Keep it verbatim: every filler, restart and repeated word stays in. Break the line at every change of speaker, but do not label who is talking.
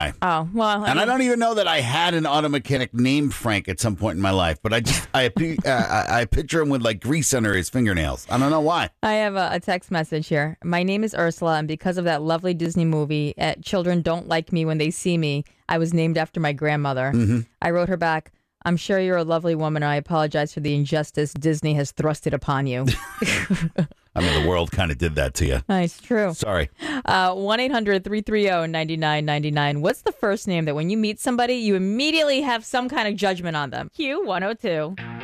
Oh, well. I
And
mean,
I don't even know that I had an auto mechanic named Frank at some point in my life, but I just I uh, I, I picture him with like grease under his fingernails. I don't know why.
I have a, a text message here. My name is Ursula, and because of that lovely Disney movie, uh, Children Don't Like Me When They See Me, I was named after my grandmother.
Mm-hmm.
I wrote her back, I'm sure you're a lovely woman, and I apologize for the injustice Disney has thrusted upon you.
I mean, the world kind of did that to you.
It's true.
Sorry.
Uh, one eight hundred three three zero nine nine nine nine. What's the first name that when you meet somebody, you immediately have some kind of judgment on them? Q one oh two.